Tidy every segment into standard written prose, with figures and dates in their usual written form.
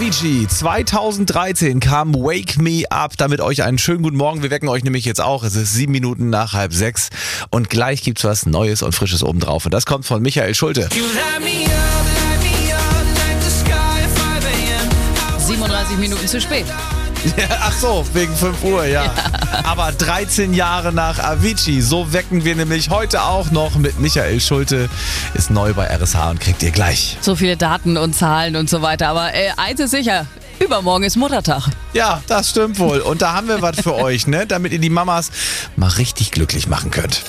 Avicii, 2013 kam Wake Me Up. Damit euch einen schönen guten Morgen. Wir wecken euch nämlich jetzt auch. Es ist 7 Minuten nach 5:30 und gleich gibt's was Neues und Frisches obendrauf. Und das kommt von Michael Schulte. 37 Minuten zu spät. Ja, ach so, wegen 5 Uhr, ja. Aber 13 Jahre nach Avicii. So wecken wir nämlich heute auch noch mit Michael Schulte. Ist neu bei RSH und kriegt ihr gleich. So viele Daten und Zahlen und so weiter. Aber eins ist sicher, übermorgen ist Muttertag. Ja, das stimmt wohl. Und da haben wir was für euch, ne? Damit ihr die Mamas mal richtig glücklich machen könnt.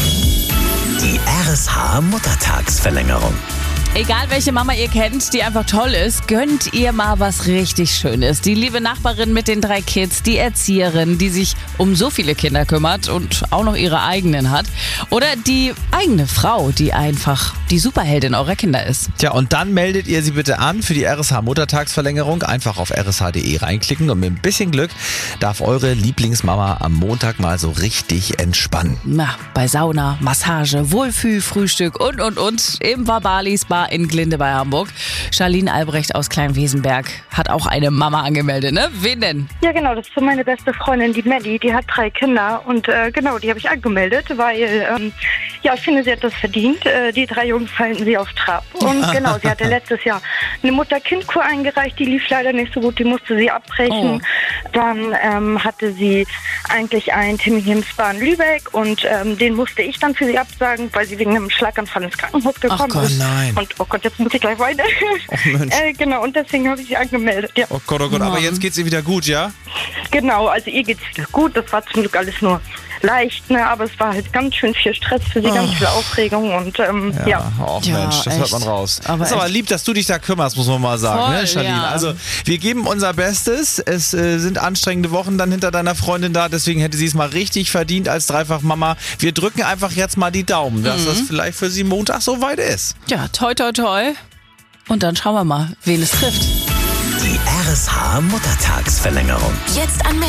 Die RSH Muttertagsverlängerung. Egal welche Mama ihr kennt, die einfach toll ist, gönnt ihr mal was richtig Schönes. Die liebe Nachbarin mit den 3 Kids, die Erzieherin, die sich um so viele Kinder kümmert und auch noch ihre eigenen hat. Oder die eigene Frau, die einfach die Superheldin eurer Kinder ist. Tja, und dann meldet ihr sie bitte an für die RSH Muttertagsverlängerung. Einfach auf rsh.de reinklicken und mit ein bisschen Glück darf eure Lieblingsmama am Montag mal so richtig entspannen. Na, bei Sauna, Massage, Wohlfühl, Frühstück und. Im Vabalis Bar in Glinde bei Hamburg. Charlene Albrecht aus Kleinwesenberg hat auch eine Mama angemeldet, ne? Wen denn? Ja, genau, das ist so meine beste Freundin, die Maddie, die hat 3 Kinder und genau, die habe ich angemeldet, weil, ich finde, sie hat das verdient. Die 3 Jungs halten sie auf Trab. Und genau, sie hatte letztes Jahr eine Mutter-Kind-Kur eingereicht, die lief leider nicht so gut, die musste sie abbrechen. Dann hatte sie eigentlich einen Termin im Spa in Lübeck und den musste ich dann für sie absagen, weil sie wegen einem Schlaganfall ins Krankenhaus gekommen ist. Nein. Und oh Gott, jetzt muss ich gleich weiter. Oh Mensch. Genau, und deswegen habe ich sie angemeldet. Ja. Oh Gott, aber jetzt geht's ihr wieder gut, ja? Genau, also ihr geht's wieder gut. Das war zum Glück alles nur leicht, ne? Aber es war halt ganz schön viel Stress für sie, ganz viel Aufregung und ja. Och Ja, Mensch, das echt. hört man raus. Aber ist aber echt. lieb, dass du dich da kümmerst, muss man mal sagen, Voll, ne, Charlene? ja. Also wir geben unser Bestes. Es sind anstrengende Wochen dann hinter deiner Freundin da, deswegen hätte sie es mal richtig verdient als Dreifach-Mama. Wir drücken einfach jetzt mal die Daumen, dass das vielleicht für sie Montag so weit ist. Ja, toi, toi, toi. Und dann schauen wir mal, wen es trifft. Die RSH Muttertagsverlängerung. Jetzt anmelden.